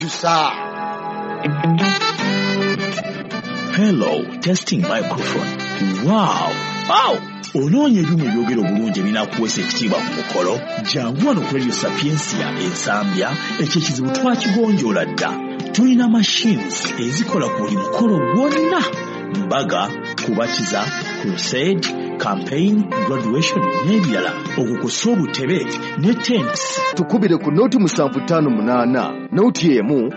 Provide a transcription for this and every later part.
kyusa. Hello, testing microphone. Wow. Ononye ebyuma ebyogera obulungi ebinakuweesa ekitiibwa ku mukolo. Jangu wano ku Radio Sapiensia ensambya, ekyo ekizibu twakigonjoola dda. Tulina machines ezikola ku buli mukolo gwonna. Mbaga, kubatiza, crusade, campaign, graduation n'ebirala. Okukusa obutebe ne tents. Tukubire ku noti 758 noti emu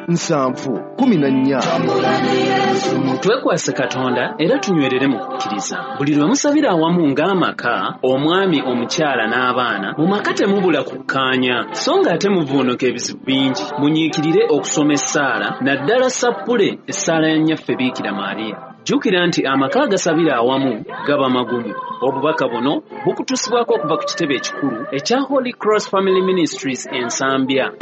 714. Twekwase Katonda era tunywerere mu kukkiriza. Buli lwe musabira awamu ng'amaka, omwami, omukyala n'abaana, mu maka temubula kukkaanya, so ng'ate muvuunuka ebizibu bingi. Munyiikirire okusoma essaala, naddala sappule essaala ya nnyaffe Biikira Maariya. Jjukira nti amaka agasabira awamu gaba magumu. Obubaka buno bukutusibwako okuva ku kitebe ekikulu ekya Holy Cross Family Ministries ensambya.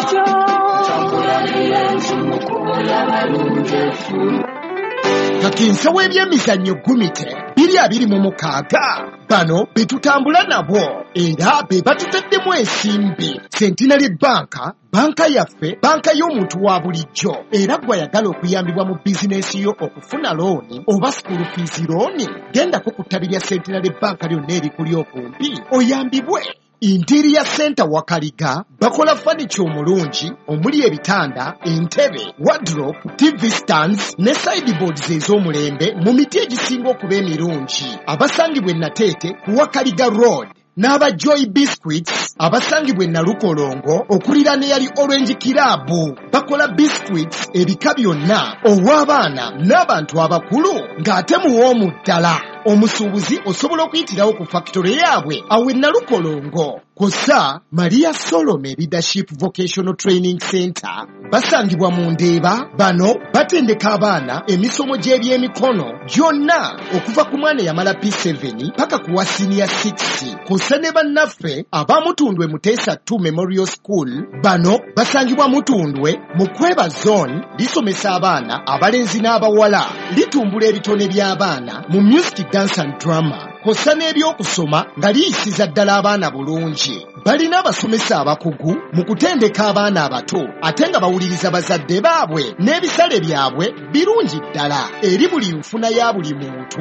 Kakinsa w'ebyemizannyo gumite 2026 bano betutambula nabo era be batutaddemu ensimbi. Centenary Banka, banka yaffe, banka y'omuntu wa bulijjo. Era gwayagala okuyambibwa mu bizinesi yo okufuna looni oba school fees looni, gendako ku ttabi lya Centenary Banka lyonna erikuli okumpi oyambibwe. Interior Center Wakaliga bakola furniture omulungi omuli ebitanda, entebe, wardrobe, TV stands ne sideboards ez'omulembe mu miti egisinga okuba emirungi. Abasangibwa e Nateete ku Wakaliga Road. N'aba Joy Biscuits abasangibwa e Nalukolongo okuliraana eyali Orange Club. Bakola biscuits ebika byonna ow'abaana n'abantu abakulu ng'ate muwoomu ddala. Omusuubuzi osobola okuyitirawo ku factory yaabwe awe Nalukolongo. Kosa Maria Solomon Leadership Vocational Training Center basangibwa mu Ndeeba. Bano batendeka abaana emisomo gy'ebyemikono gyonna okuva ku mwana yamala P7 paka ku wa senior 6. Kosa ne bannaffe abamutundwe Muteesa 2 Memorial School. Bano basangibwa Mutundwe mu Kweba Zone. Lisomesa abaana abalenzi n'abawala. Litumbula ebitone by'abaana mu music, dance and drama. Kosa n'ebyokusoma nga liyisiza ddala abaana bulungi. Balina abasomesa abakugu mu kutendeka abaana abato ate nga bawuliriza bazadde baabwe n'ebisale byabwe birungi ddala eri buli nfuna ya buli muntu.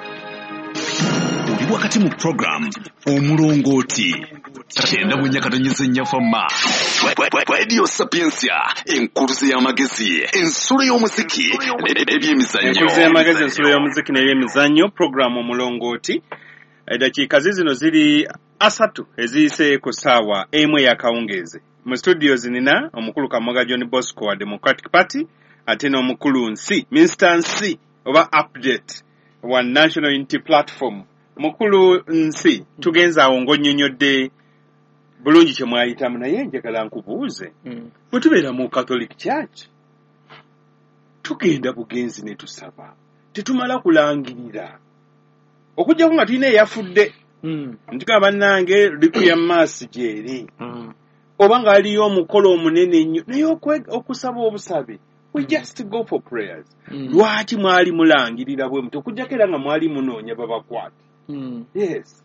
Oli wakati mu program omulongooti. Kyenda munyakatonyeze nnyafama. Radio Sapiensia, enkuruze y'amagezi, ensolo y'omuziki n'ebyemizannyo. Enkuruze y'amagezi, ensolo y'omuziki n'ebyemizannyo, program omulongooti. Eddakiika zino ziri 3 eziyise ku ssaawa emu ey'akawungeezi. Mu studios nina omukulu Kamoga John Bosco wa Democratic Party ate n'omukulu Nsi, Mr. Nsi oba update wa National Unity Platform. Mukulu Nsi, tugenza awo ng'onnyonnyodde bulungi kye mwayitamu naye njagala nkubuuze. Bwe tubeera mu Catholic Church tugenda bugenzi ne tusaba, tetumala kulangirira okujjako nga tulina eyafudde. Ntigamba bannange Requiem Mass gyeri oba nga aliyo omukolo omunene ennyo naye okusaba obusabe, we just go for prayers. Lwaki mwali mulangirira bwe muti okujjako era nga mwali munoonya babakwate? Yes.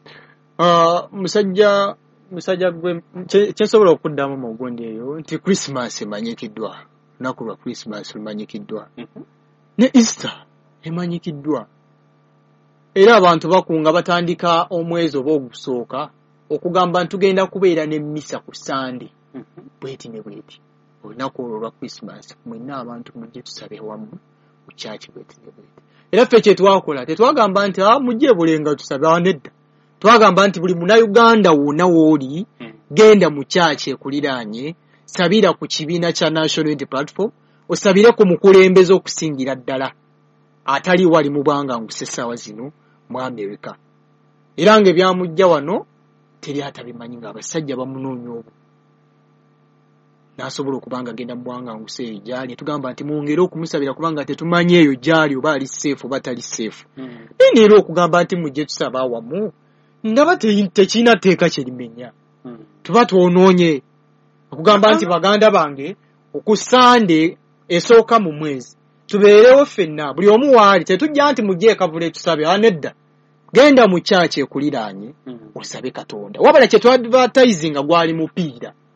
Musajja gwe kyensobola okuddamu mu gundi eyo nti Christmas emanyikiddwa, lunaku lwa Christmas lumanyikiddwa, ne Easter emanyikiddwa. Era abantu bakunga batandika omwezi oba ogusooka okugamba ntugenda kubeera n'emmisa ku Sunday. Bweti ne bweti olunaku olwo lwa Christmas mwenna abantu mujje tusabe wamu ku church bweti ne bweti. Era ffe kye twakola tetwagamba nti mujje bulenga tusabe nedda. Twagamba nti buli Munnayuganda wonna w'oli genda mu church ekuliraanye, sabira ku kibiina kya National Unity Platform, osabire ku mukulembeze okusingira ddala atali wali mu bwanga ngusessaawa zino mu America. Era ng'ebyamujja wano teri atabimanyi ng'abasajja bamunoonya obwo. N'asobola okubanga agenda mu bwanga nguseeyo gyali. Tugamba nti mwongere okumusabira kubanga tetumanyi eyo gyali oba ali safe oba tali safe. Era okugamba nti mujje tusaba awamu ndaba tekirina tteeka kye limenya. Tuba twonoonye okugamba nti baganda bange oku Sunday esooka mu mwezi tubeerewo ffenna buli omu waali tetujja nti mujje ekavule tusabe nedda. Genda mu church ekuliraanye osabe Katonda. Wabala kye twadvertising gwali mupiira.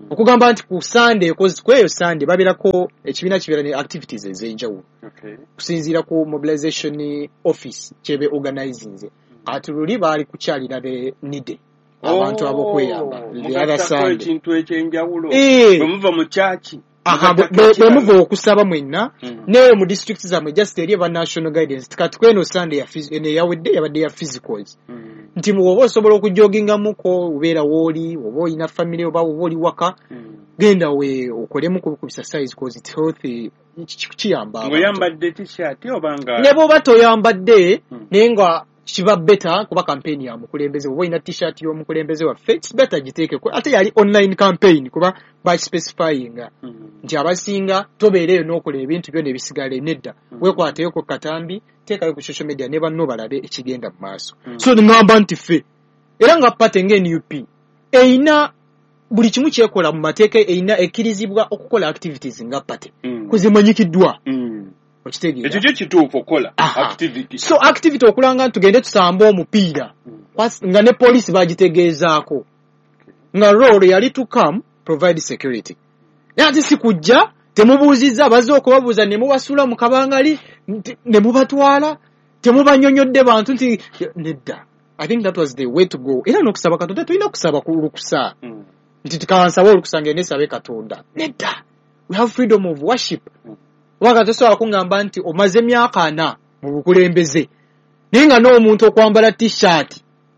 okugamba nti ku Sunday kweyo Sunday babirako ekibiina kibeera ne activities ez'enjawulo kusinziira ku mobilization office kyebe organizinze ati luli baali kukyalira be nide abantu abokweyamba the Sunday ekintu ekyenjawulo bamuva mu church bemuva okusaba mwenna neyo mu district zamwe just eri eba national guidance kati kweno Sunday yawedde yabadde ya physicals nti muwoba osobola okujogingamuko ubeera wooli oba olina family oba oba oli waka genda we okolemu ku exercise cause it's healthy kiyamba ngoyambadde t-shirt obanga ne bwoba toyambadde naye nga kiba better kuba campaign ya mukulembeze oba olina t-shirt y'omukulembeze waffe it's better giteekeko ate yali online campaign kuba specifying nti abasinga tobeereyo n'okola ebintu byonna ebisigala nedda weekwateyo ku katambi teekayo ku social media ne banno balabe ekigenda mu maaso so ngamba nti ffe era nga pate ng'NUP eyina buli kimu kyekola mu mateeka eyina ekkirizibwa okukola activities nga pate kuzimanyikiddwa okitegeera ekyo kye kituufu okola activity so activity okulanga tugende tusambe omupiira nga ne police bagitegeezaako nga role yali to come provide security ate si kujja temubuuzizza bazze okubabuuza ne mubasula mu kabangali ne mubatwala temubanyonyodde bantu nti nedda I think that was the way to go era n'okusaba Katonda tulina kusaba ku lukusa nti tukansaba olukusa ngende sabe Katonda nedda we have freedom of worship waka tosobola kungamba nti omaze emyaka 4 mu bukulembeze naye nga n'omuntu okwambala t-shirt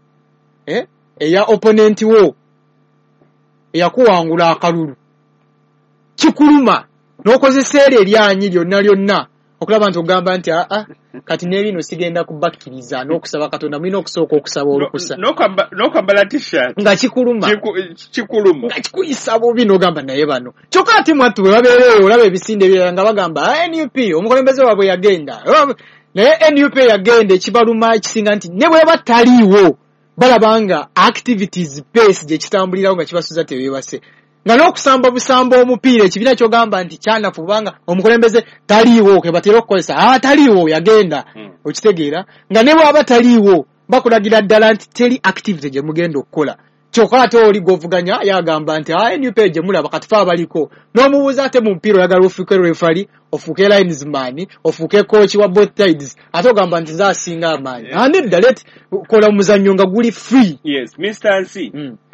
eya opponent wo eyakuwangula akalulu kikuluma n'okozesa eryanyi lyonna okulaba nti ogamba nti kati n'ebino sigenda kubakkiriza n'okusaba Katonda mulina okusooka okusaba olukusa n'okwambala t-shirt nga kikuluma kikuluma nga kikuyisa bubi n'ogamba naye bano kyokka ate mwattu bwe babeereyo olaba ebisinde ebirala nga bagamba NUP omukulembeze waabwe yagenda naye NUP yagenda ekibaluma ekisinga nti ne bwe bataliiwo balaba nga activities pace gye kitambulirawo nga kibasuza tebeebase nga n'okusamba busamba omupiira ekibiina kyogamba nti kyanafu kubanga omukulembeze taliiwo ke batera okukozesa taliiwo yagenda okitegeera nga ne bw'aba taliiwo bakulagira ddala nti teri activity gye mugenda okukola kyokka ate oli govuganya yagamba nti NUP gye mulaba kati fe abaliko n'omubuuza ate mu mupiira oyagala ofuuke referee ofuuke linesman ofuuke coach wa both sides ate ogamba nti zaasinga amaanyi nedda let kola muzannyo nga guli free. Yes, Mr. C.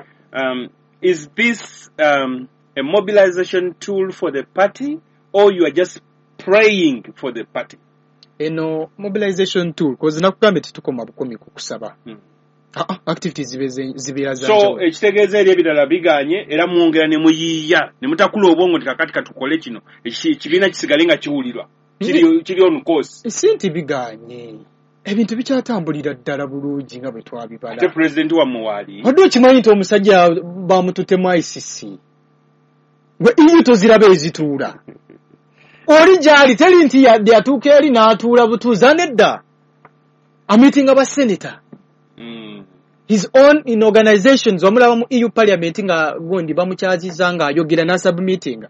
Is this a mobilization tool for the party or you are just praying for the party? Eno mobilization tool cause nakugambe tetukoma bukomi kukusaba. Activities zibeera za so ekitegeeza eri ebirala biganye era mwongera ne muyiiya ne mutakula obwongo nti kakati katukole kino ekibiina kisigale nga kiwulirwa kiri on course si nti biganye ebintu bikyatambulira ddala bulungi nga bwe twabibala ate president wa muwali wadde okimanyi nti omusajja bamututemu ICC gwe iyo toziraba ezituula oli gyali teri nti yatuuka eri n'atuula butuuza nedda amitinga ba senator his own in organizations wamulaba mu EU parliament nga gondi bamukyaziza nga ayogera na submitting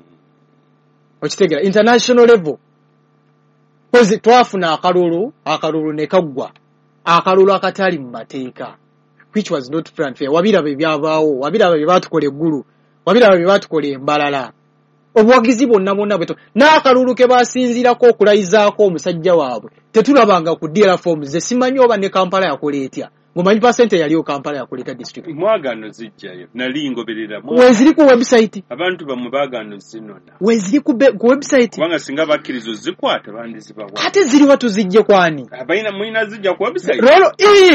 okitegera international level pozi twafuna akalulu ne kaggwa akalulu akatali mu mateeka which was not planned fair wabira byabaawo wabira bye batukola eggulu wabira bye batukola embalala obuwagizi bonna bweto n'akalulu ke basinzirako okulayizaako omusajja waabwe tetulabanga ku DL forms ze simanyi oba ne Kampala yakola etya ngomanyi percent yaliyo Kampala yakoleka district mwagano zijjayo nali ngoberera weziri ku website abantu bamubagano zinona weziri ku website wanga singa bakirizo zikwata bandizibawa ate ziri watu zijje kwani abaina muina zijja ku website rolo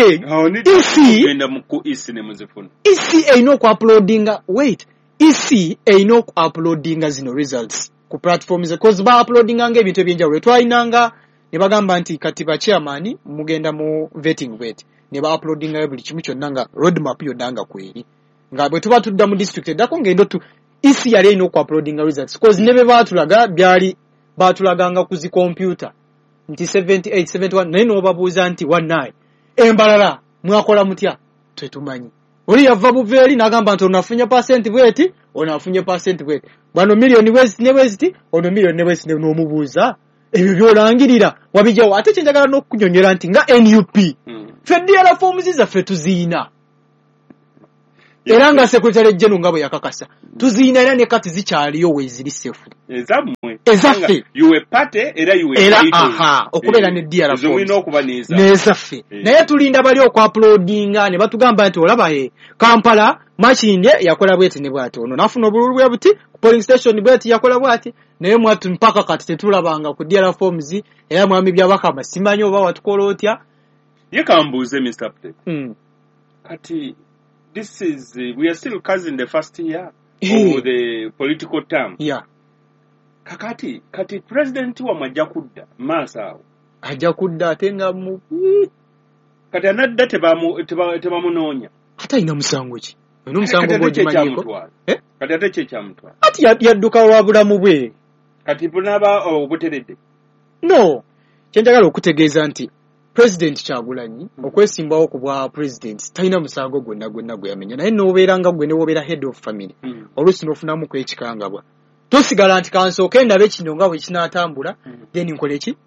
genda mu isi ne muzifuna isi eino ku uploadinga wait isi eino ku uploadinga zino results ku platforms because ba uploadinga nge ebintu ebyenjawulo twainanga ne bagamba nti kati ba chairman mugenda mu vetting wait ne ba uploadinga buli kimu kyonna nga roadmap yodanga kweri nga bwe tuba tudda mu district eddako ngendo tu isi yali ino ku uploadinga results because nebe batulaga byali batulaganga ku zi computer nti 78 71 naye n'obabuuza nti 19 embalala mwakola mutya twetumanyi oli yava buveeri n'agamba nti onafunye percent bweti onafunye percent bweti bwano million west ne west ono million ne west n'omubuuza ebyo byolangirira wabijawo ate kyenjagala n'okunyonyera nti nga NUP ffe DL forms zaffe tuziina era nga secretary general ngabo yakakasa tuzina era ne kati zikyaliyo weziri sefu ezaffe yuwe pate era aha okubeera ne DRF nezaffe naye tulinda bali okuploadinga ne batugamba nti olaba Kampala Makindye yakola bweti ne bwati ono nafuna obululu bwe buti ku polling station bweti yakola bwati naye mwatu mpaka kati tetulabanga ku DRF forms era mwami byabakama simanyi oba watukola otya yekambuze Mr. Pate kati this is we are still cousin the first year of the political term kati president wa majja kudda maasawo ajja kudda atenga mu kati anadda tebamunoonya hata ina musango ki ono musango gojimanyiko kati ate kyamutwa ati yadduka wa bulamu bwe kati bunaba obuteredde no kyenjagala okutegeeza nti President Kyagulanyi okwesimbawo ku bwa president talina musango gwonna gwe yamenya naye n'obeeranga gwe ne wobeera head of family oluusi n'ofunamu kwekikangabwa tosigala nti kansooke ndabe kino nga bwe kinaatambula then nkole ki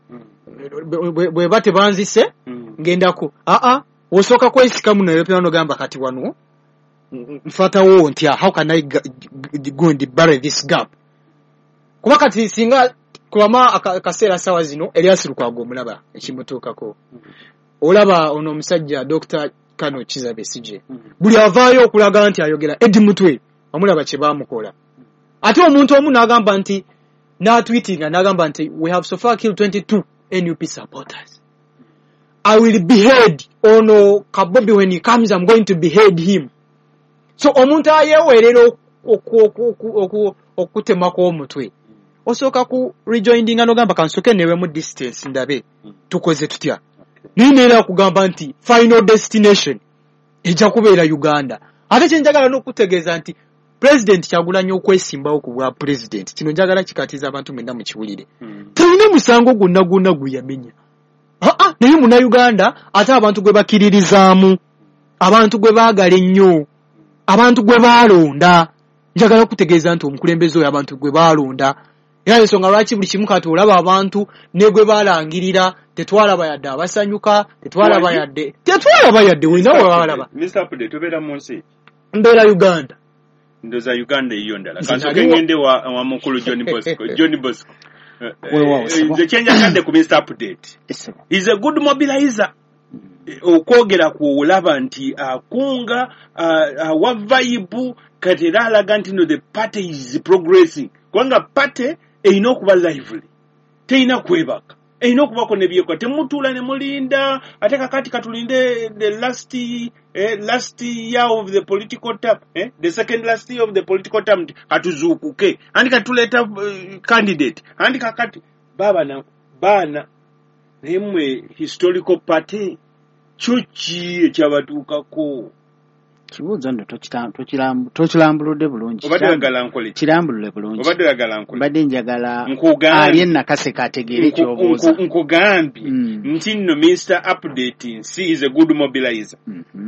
bwe ba tebanzise ngendako osooka kwesikamu naye pera n'ogamba kati wano nfatawo ntya how can I go and bury this gap kuba kati singa kulama akaseera sawa zino Elias Lukwago omulaba ekimutuukako olaba ono omusajja Dr. Kano Kiza Besigye buli avaayo okulaga nti ayogera Edi Mutwe omulaba kye baamukola ate omuntu omu n'agamba nti n'atweetinga n'agamba nti we have so far killed 22 NUP supporters. I will behead ono Kabobi when he comes. I'm going to behead him. So omuntu ayewerera okutemako omutwe osooka ku rejoining anogamba kansoke newe mu distance ndabe tukoze tutya nineera kugamba nti final destination ejja kubeera Uganda. Ate kyenjagala n'okutegeeza nti President Kyagulanyi okwesimbawo ku bwa president kino njagala kikatiza abantu mwenna mu kiwulire talina musango gwonna gwe yamenya naye muna Uganda ate abantu gwe bakiririzaamu abantu gwe baagala ennyo abantu gwe baalonda njagala okutegeeza nti omukulembeze oyo abantu gwe baalonda era ensonga lwaki buli kimu kati olaba abantu ne gwe baalangirira tetwalaba yadde abasanyuka tetwalaba yadde wena waalaba Mr. Pude tubeera mu nsi mbeera Uganda ndoza Uganda iyo ndala kansoke ngende wa mukulu John Bosco nze kyenjagande ku Mr. Update is a good mobilizer okwogera ku olaba nti akunga wa vibe kati era alaga nti no the party is progressing kubanga party erina okuba lively terina kwebaka erina okubako nebyekwa temutuula ne mulinda ate kakati katulinde the last year of the political term the second last year of the political term katuzuukuke andi katuleta candidate andi kakati baana nemwe historical party chuchi ekyabatuukako kibuuzo ndo tokirambuludde bulungi kirambulule bulungi mbadde njagala ali ennakase kategeere ekyobuuza nkugambye nti nno Mr. Update nsi is a good mobilizer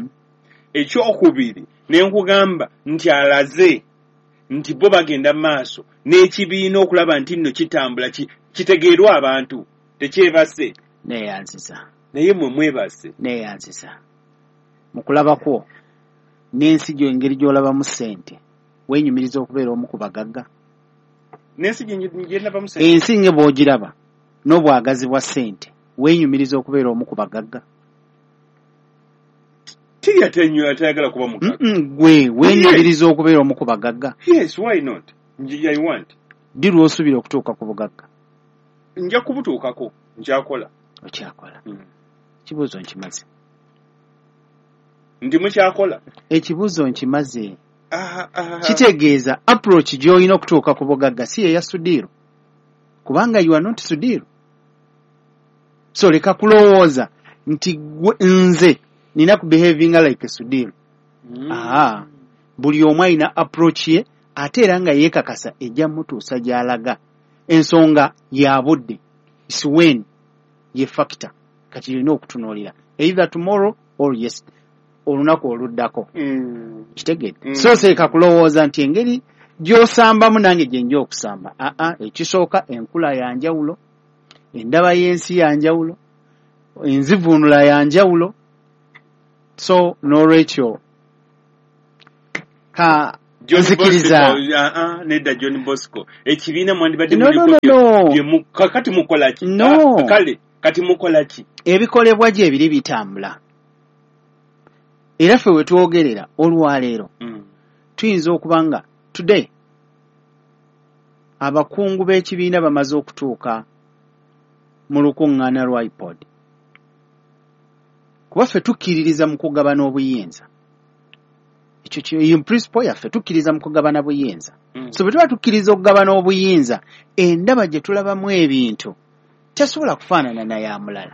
ekyokubiri ne nkugamba nti alaze nti bo bagenda maaso n'ekibiina okulaba nti nno kitambula kitegeerwa abantu tekyebase neeyanziza naye mwe mwebase neeyanziza mu kulaba kwo n'ensi gyo engeri gy'olabamu ssente weenyumiriza okubeera omu ku bagagga n'ensi gyendabamu ssente ensi nge bw'ogiraba n'obwagazi bwa ssente weenyumiriza okubeera omu ku bagagga atayagala kuba mugagga gwe weenyumiriza okubeera omu ku bagagga yes why not I want ddi lw'osuubira okutuuka ku bugagga nja kubutuukako nkyakola okyakola kibuuzo nkimaze ndi mukyakola ekibuuzo nkimaze kitegeeza approach gy'olina okutuuka ku bugagga si eya Sudiiro kubanga you are not Sudiiro so leka kulowooza nti nze nina ku behavinga like Sudiiro buli omu alina approach ye ate era nga yeekakasa ejja mutuusa gy'alaga ensonga ya budde is when ye factor kati yolina okutunuulira either tomorrow or yesterday olunaku oluddako kitegedde so seeka kulowooza nti engeri gy'osambamu nange gye nja okusamba ekisooka enkula ya njawulo endaba y'ensi ya njawulo enzivuunula ya njawulo so n'olwekyo nzikiriza nedda John Bosco ekibiina mwandibadde no. kakati mukola ki No. kale kati mukola ki ebikolebwa gye ebiri bitambula era ffe we twogerera olwaleero tuyinza okuba nga today abakungu b'ekibiina bamaze okutuuka mu lukuŋŋaana lwa IPOD kuba ffe tukkiririza mu kugabana obuyinza ekyo in principle yaffe tukkiriza mu kugabana buyinza so bwe tuba tukkiriza okugabana obuyinza endaba gye tulabamu ebintu tesobola kufaanana naye amulala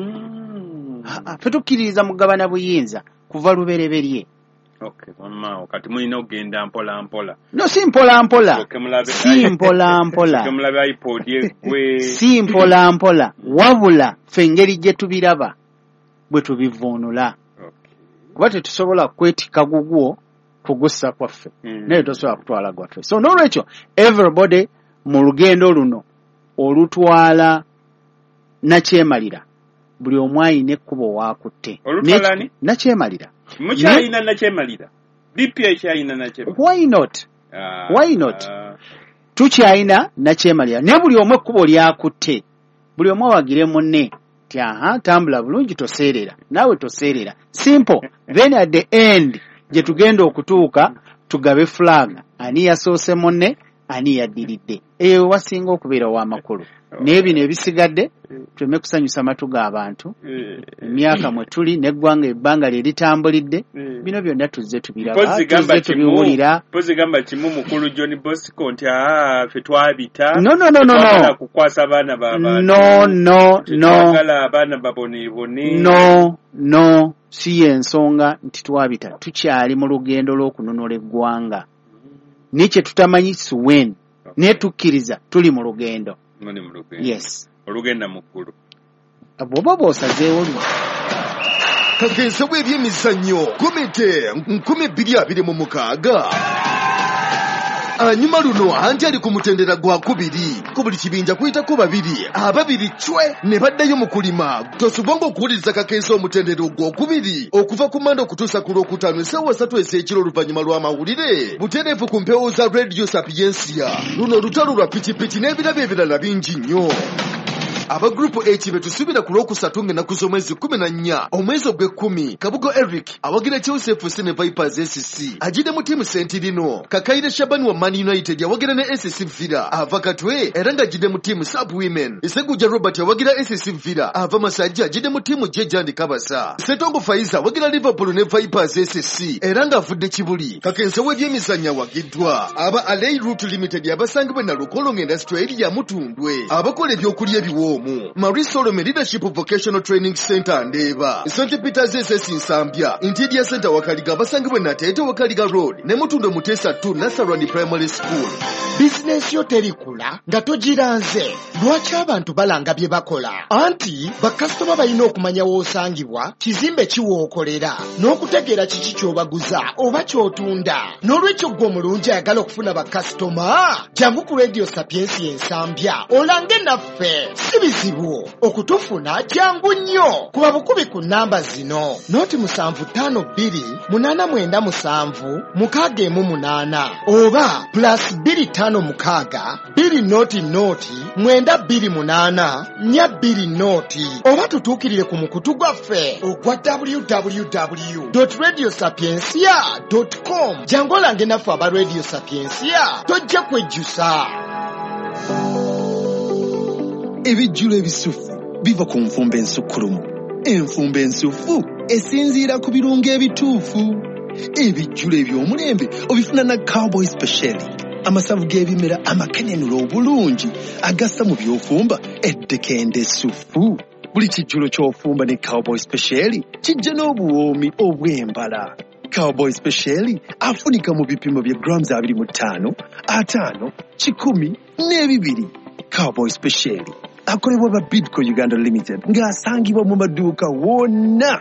ffe tukkiririza mu kugabana buyinza kuva lubereberye okay mama kati mulina okugenda mpola mpola no si mpola mpola si mpola mpola kemulabe iPod gwe si mpola mpola wabula ffe engeri gye tubiraba bwe tubivuunula kuba tetusobola kwetika gugwo kugussa kwaffe naye tosobola kutwala gwaffe so n'olwekyo everybody mu lugendo luno olutwala nakyemalira buli omu ayina ekkubo waakutte nakyemalira mukyayina nakyemalira DP ekyayina nakyemalira why not tukyayina nakyemalira naye buli omu ekkubo lyakutte buli omu awagire munne ti tambula bulungi toseerera naawe toseerera simple then at the end gye tugenda okutuuka tugabe flag ani yasoose munne ani yaddiridde eyo wasinga okubeera w'amakulu naye bino ebisigadde tuleme kusanyusa matu g'abantu emyaka mwe tuli n'eggwanga ebbanga lye litambulidde bino byonna tuzze tubiraba tuzze tubiwulira pozi gamba kimu mukulu John Bosco nti ffe twabita no kukwasa abaana no twagala abaana babonebone no si y'ensonga nti twabita tukyali mu lugendo lw'okununula eggwanga nikye tutamanyi suwen naye tukkiriza tuli mu lugendo yes olugenda muggulu bw'oba bw'osazeewo kakensa bw'ebyemizannyo komite 2026 anyuma luno anti ali ku mutendera gwa kubiri ku buli kibinja kuyitako babiri ababiri cwe ne baddayo mu kulima tosubonga okuwuliriza kakensa omutendera ogwokubiri okuva ku Mande okutuusa ku Lwokutaano essaawa 3 ez'ekiro oluvannyuma lw'amawulire butereevu ku mpewo za Radio Sapiensia luno olutalo lwa pikipiki n'ebirabo ebirala bingi nnyo aba grupu H betusubira ku Lwokusatu ng'ennaku z'omwezi 14 omwezi ogw'ekkumi Kabugo Eric awagira Chelsea FC ne Vipers SC ajide mu tiimu Sentirino Kakayire Shabani wa Man United awagira ne SC Villa ava Katwe era ng'ajide mu tiimu Sub Women Iseguja Robert awagira SC Villa ava Masajja ajide mu tiimu Jejandi Kabasa Setongo Faiza awagira Liverpool ne Vipers SC era ng'avudde Kibuli kakensa w'ebyemizannyo awagiddwa aba Alei Route Limited abasangibwe na Lukolo ng'endasitule eri ya Mutundwe abakola ebyokulya ebiwoomu Marie Solomon Leadership Vocational Training Center Ndeba St. Peter's SS Nsambya Interior Center Wakaliga abasangibwe na Tete Wakaliga Road ne Mutundo Mutesa 2 Nasarwani Primary School bizinesi yo terikula nga togiranze lwaki abantu balanga bye bakola anti bakasitoma balina okumanya w'osangibwa kizimbe kiwookolera n'okutegeera kiki ky'obaguza oba ky'otunda n'olwekyo gwe omulungi ayagala okufuna bakasitoma jangu ku Radio Sapiensia Ensambya olange naffe si bizibu okutufuna jangu nnyo kuba bukubi ku nnamba zino noti 7597 oba plus 256 2 noti 928 4 noti oba tutuukirire ku mukutu gwaffe ogwa www.radiosapiensia.com jangu olange naffe aba Radio Sapiensia tojja kwejjusa ebijjulo ebisufu biva ku nfumba ensukkulumu enfumba ensufu esinziira ku birungo ebituufu ebijjulo eby'omulembe obifuna na Cowboy Special amasavu g'ebimera amakenenula obulungi agassa mu by'ofumba eddekende essufu buli kijjulo ky'ofumba ne Cowboy Special kijja n'obuwoomi obw'embala Cowboy Special afunika mu bipimo bya grams 25 5 10 n'ebibiri Cowboy Special akolebwa ba Bidco Uganda Limited ng'asangibwa mu maduuka wonna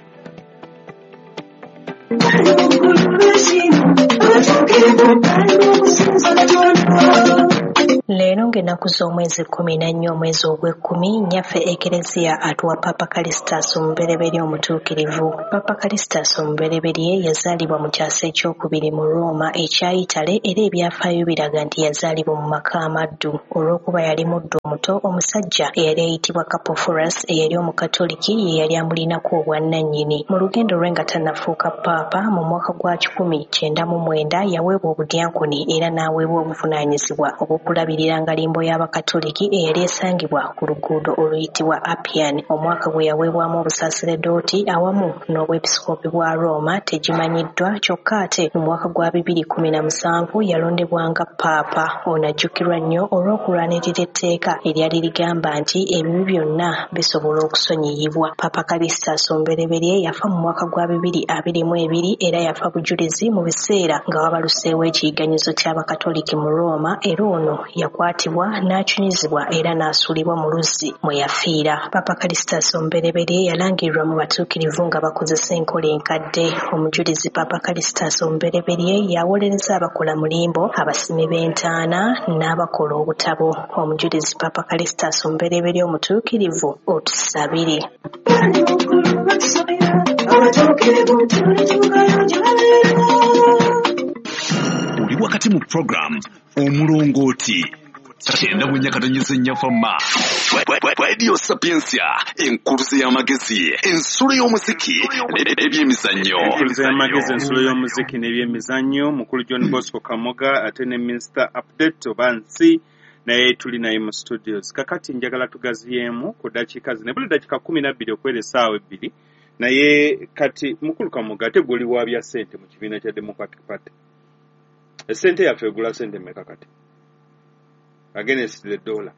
Leero ng'ennaku z'omwezi 14 omwezi ogw'ekkumi nnyaffe Ekereziya atuwa Papa Kalistas omubereberye omutuukirivu. Papa Kalistas omubereberye yazaalibwa mu kyasa ekyokubiri mu Roma ekya Itale era ebyafaayo biraga nti yazaalibwa mu maka amaddu olw'okuba yali muddu omuto omusajja eyali ayitibwa Capoforus eyali omukatoliki ye yali amulinako obwannannyini. Mu lugendo lwe nga tannafuuka paapa mu mwaka gwa 1999 yaweebwa obudyankoni era n'aweebwa obuvunaanyizibwa obw'okulabirira ngalimbo y'abakatoliki eyali esangibwa ku luguudo oluyitibwa Appian. Omwaka gwe yaweebwamu obusaseredooti awamu n'obwepisikoopi bwa Roma tegimanyiddwa kyokka ate mu mwaka gwa 2017 yalondebwa nga paapa. Ono ajjukirwa nnyo olw'okulwanirira etteeka eryali ligamba nti ebibi byonna bisobola okusonyiyibwa. Papa Kalistas omubereberye yafa mu mwaka gwa 2022 era yafa bujulizi mu biseera nga wabaluseewo ekiyiganyizo ky'abakatoliki mu Roma era ono yakwatibwa n'akyunyizibwa era n'asuulibwa mu luzzi mwe yafiira. Papa Kalistas omubereberye yalangirirwa mu batuukirivu nga bakozesa enkola enkadde. Omujulizi Papa Kalistas omubereberye yawolereza abakola mulimbo, abasimi b'entaana n'abakola obutabo. Omujulizi Papa Kalistas omubereberye omutuukirivu otusabire. Oli wakati mu program omulongooti kyenda bwennyakatonyeza ennyafama Radio Sapiensia enkuluze y'amagezi ensulo y'omuziki n'ebyemizannyo. Enkuluze y'amagezi ensulo y'omuziki n'ebyemizannyo. Mukulu John Bosco Kamoga ate ne Minister Update Obansi naye tuli naye mu studios. Kakati njagala tugaziyeemu ku dakiika zino buli dakiika 12 okwera essaawa 2 naye kati Mukulu Kamoga ate guli waabya ssente mu kibiina kya Democratic Party. Esente yaffe egula ssente mmeka kati against the dollar?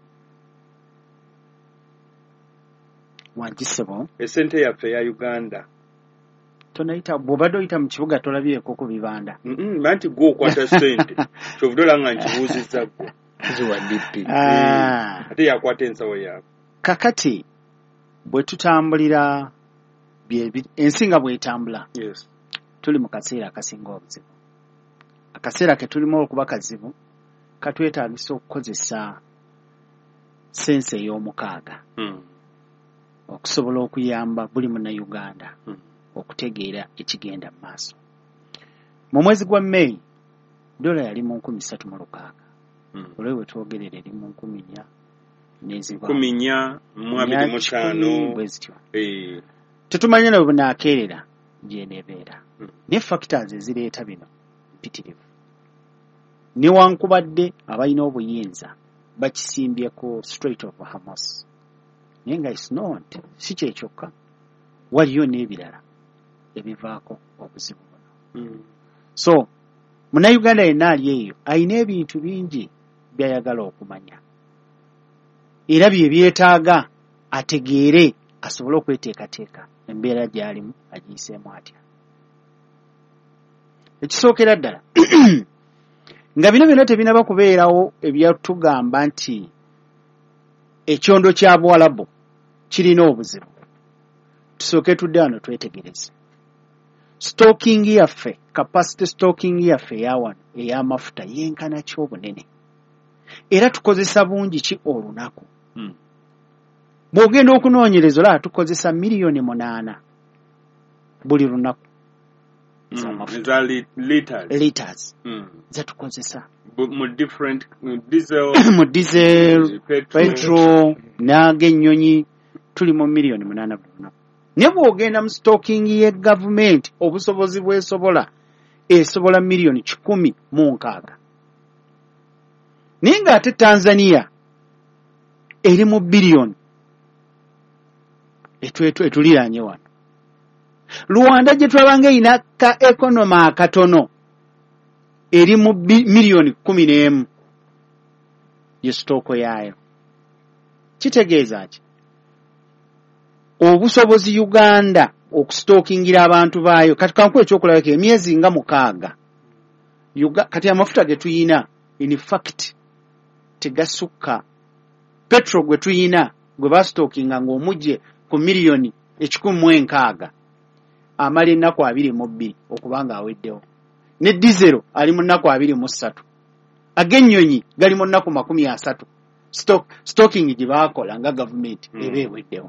Wangisebo esente yaffe ya Uganda tonayita bw'obadde oyita mu kibuga tolabyeko ku bibanda. Manti gwe okwata ssente kyovudola nga nkibuuzizza gwe ziwa DP ate yakwata ensawo yaabwe. Kakati bwe tutambulira ensinga bw'etambula, yes, tuli mu kaseera akasinga obuzibu. Akaseera ke tulimu okuba kazibu katwetaagisa okukozesa sense ey'omukaaga okusobola okuyamba buli munnayuganda okutegeera ekigenda mu maaso. Mu mwezi gwa May dola yali mu 3,600 olwo bwe twogerera eri mu 4,000 n'eziba 4,025 bwe zityo. Tetumanya ne bunaakeerera gyeneebeera ne factors ezireeta bino mpitirivu. Newankubadde abalina obuyinza bakisimbyeko Strait of Hormuz naye nga it's not si kyekyokka waliyo n'ebirala ebivaako obuzibu buno. So munnayuganda yenna ali eyo alina ebintu bingi by'ayagala okumanya era bye byetaaga ategeere asobole okweteekateeka embeera gy'alimu agiyiseemu atya. Ekisookera ddala nga bino byonna tebinaba kubeerawo ebyatugamba nti ekyondo kya Buwalabu kirina obuzibu, tusooke tudde wano twetegereze. Stocking yaffe, capacity stocking yaffe eyawano ey'amafuta yenkana ky'obunene era tukozesa bungi ki olunaku. Bw'ogenda okunoonyereza olaba tukozesa 8,000,000 buli lunaku za liters zetukozesa mu different diesel mu diesel petrol n'ag'ennyonyi tuli mu 8,000,000 buli lunaku. Ne bw'ogenda mu stocking ye gavumenti obusobozi bw'esobola esobola 1,16,000 naye ng'ate Tanzania eri mu billion etuliraanye wano. Rwanda gye twabanga erina ka economy akatono eri mu 1,11,000,000 ye stooko yaayo. Kitegeeza ki? Obusobozi Uganda okusitookingira abantu baayo kati kanku ekyokulabako emyezi nga 6 kati amafuta ge tuyina in fact tegasukka petrol gwe tuyina gwe basitookinga ng'omugye ku 1,16,000 amala ennaku 22 okubanga aweddewo, ne diesel ali mu nnaku 23. ag'ennyonyi gali mu nnaku 30 stocking gye baakola nga gavumenti eba eweddewo.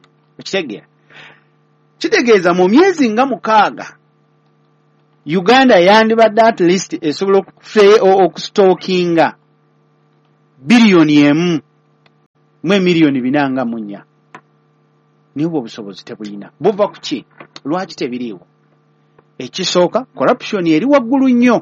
Kitegeeza mu myezi nga 6 Uganda yandibadde at least esobola okustockinga biliyoni 1 mu miliyoni 4 niyo obusobozi tebulina. Buva ku ki? Lwaki tebiriiwo? Ekisooka, corruption eri waggulu nnyo.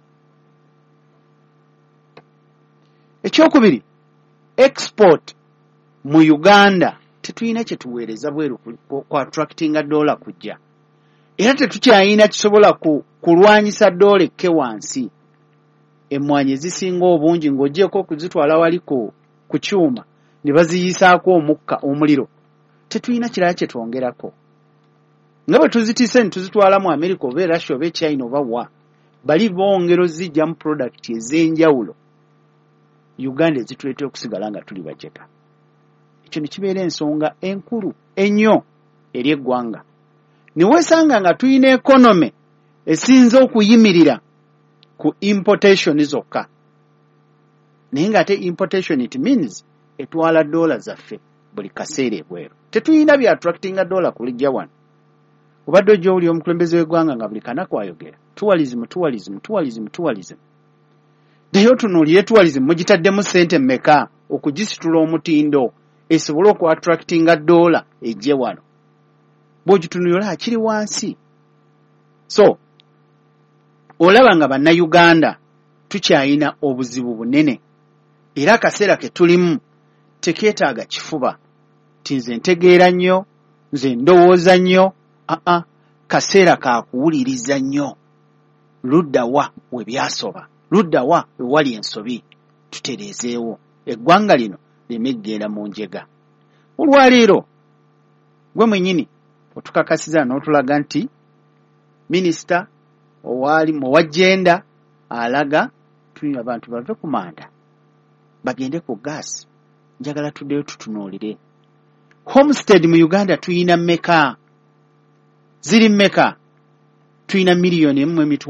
Ekyokubiri, export mu Uganda tetulina kye tuweereza bweru ku attractinga dollar kujja. Era tetukyayina kisobola kulwanyisa dollar ekke wansi. Emmwanyi ezisinga obungi ng'oggyeko okuzitwala wali ku kyuma ne baziyisaako omukka omuliro. Tetulina kirala kye twongerako. Nga bwe tuzitise ne tuzitwala mu America oba Russia oba China oba wa, bali bongero zijja mu product ez'enjawulo. Uganda ezituleetera okusigala nga tuli bajeka. Ekyo ne kibeera ensonga enkulu ennyo eri eggwanga. Ne weesanga nga tulina economy esinze okuyimirira ku importation zokka. Naye ng'ate importation it means etwala dola zaffe buli kaseera ebweru. Tetulina bya attractinga dola kulijja wano. Obadde ojja oli omukulembeze w'eggwanga nga buli kanaku ayogera tourism. Naye otunuulire tourism mugitaddemu ssente mmeka okugisitula omutindo esobole okwa-attractinga dola ejje wano. Bw'ogitunuulira akiri wansi. So, olaba nga bannayuganda tukyayina obuzibu bunene. Era akaseera ke tulimu tekeetaaga kifuba. Nze ntegeera nnyo, nze ndowooza nnyo, kaseera ka kuwuliriza nnyo. Ludda wa we byasoba, ludda wa we wali ensobi, tutereezeewo. Eggwanga lino limeggenda mu njega. Olwaleero gwe mwennyini otukakasiza n'otulaga nti minisita owaali mu wagenda alaga tulina abantu bave ku manda bagende ku gaasi. Njagala tuddeyo tutunuulire. Homestead mu Uganda tuyina mmeka? Ziri mmeka? Tuyina miliyoni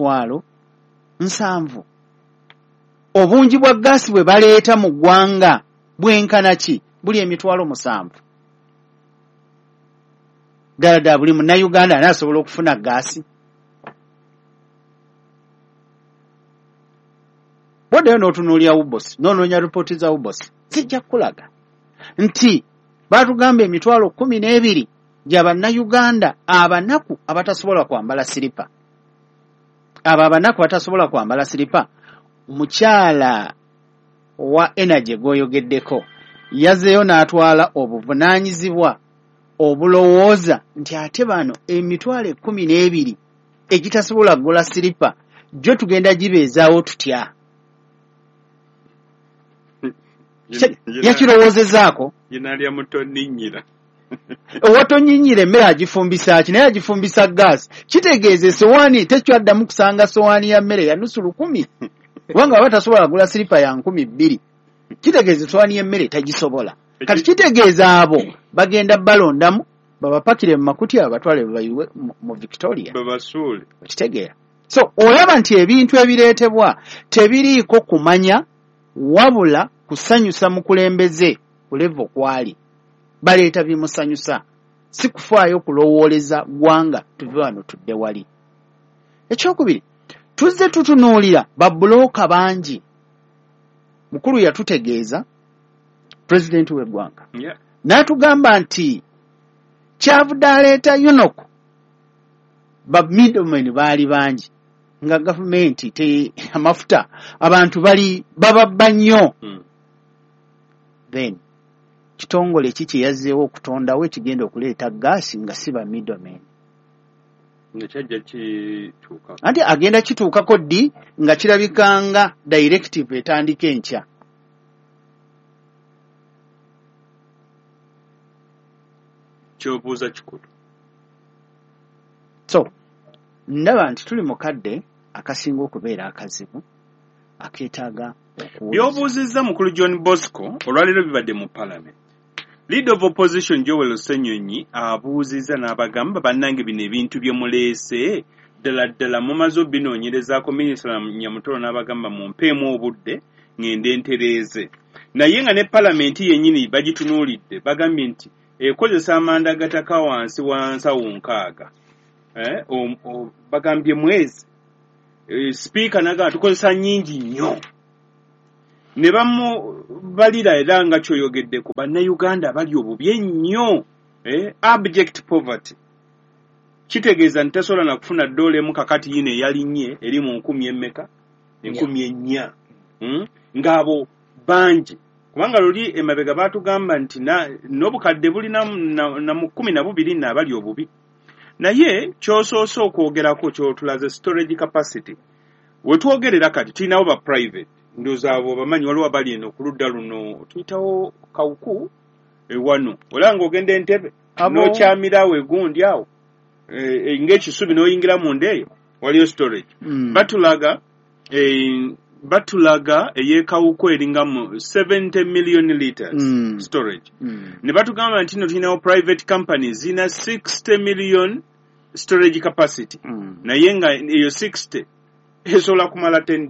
1.7. Obungi bwa gaasi bwe baleeta mu ggwanga bwenkana ki? Buli 7,000. Ddala buli munnayuganda anaasobola okufuna gaasi. Bwoddeyo n'otunuulira Ubos, n'onoonya ripooti za Ubos, zijja kulaga nti baatugamba 12,000 gy'abannayuganda abanaku abatasobola kwambala siripa. Abo abanaku batasobola kwambala siripa, mukyala wa energy gw'oyogeddeko yazeeyo n'atwala obuvunaanyizibwa obulowooza nti ate bano 12,000 egitasobola kugula siripa gyo tugenda gibeezaawo tutya. Yakirowoozezaako Jinalya mutonninnyira. Owatonnyinnyira emmere agifumbisa ki? Naye agifumbisa gaasi. Kitegeeza esowaani tekyaddamu kusanga sowaani ya mmere ya nusu 10,000. Kubanga baba tasobola kugula siripa ya 2,000. Kitegeeza esowaani y'emmere tagisobola. Kati kitegeeza abo bagenda balondamu babapakire mu makutya abatwale bayiwe mu Victoria. Babasuule. Kitegeera. So olaba nti ebintu ebireetebwa tebiriiko kumanya wabula kusanyusa mukulembeze kulevo kwali. Baleeta bimusanyusa. Si kufaayo kulowooleza ggwanga tuve wano tudde wali. Ekyokubiri, tuzze tutunuulira babbulooka bangi. Mukulu yatutegeeza pulezidenti w'eggwanga. N'atugamba nti kyavudde aleeta UNOC ba middlemen baali bangi nga gavumenti amafuta abantu bali bababba nnyo. Then kitongole kiki yazzeewo okutondawo ekigenda okuleeta gaasi nga si ba middlemen. Nekyajja kituuka. Anti agenda kituukako ddi nga kirabikanga directive etandika enkya. Kyobuuza kikulu. So ndaba nti tuli mukadde akasinga okubeera akazibu akeetaaga okuwuliza. By'obuuzizza mukulu John Bosco olwaleero bibadde mu Parliament. Leader of Opposition Joel Ssenyonyi abuuzizza n'abagamba bannange bino ebintu bye muleese ddala mumaze obinoonyerezaako minisita Nyamutolo n'abagamba mumpeemu obudde ngende ntereeze naye nga ne palamenti yennyini bagitunuulidde bagambye nti ekozesa amanda agataka wansi wa nsawo 6 bagambye mwezi sipiika nagamba tukozesa nnyingi nnyo ne bamubalira era nga kyoyogedde ku bannayuganda bali obubi ennyo abject poverty kitegeeza nti tasobola na kufuna ddoola emu kakati yino eyalinnye eri mu 10,400 ng'abo bangi kubanga luli emabega baatugamba nti n'obukadde buli na mu 12 n'abali obubi naye kyosoose okwogerako kyotulaze storage capacity wetwogerera kati tulinawo ba private ndowooza abo bamanyi waliwo abali eno ku ludda luno tuyitawo kawuku ewano olaba ng'ogenda Entebbe n'okyamirawo egundi awo ng'ekisubi n'oyingira munda eyo waliyo storage batulaga ey'ekawuku eringa mu 70 million liters storage ne batugamba nti no tulinawo private companies zina 60 million storage capacity naye nga eyo 60 esobola kumala 10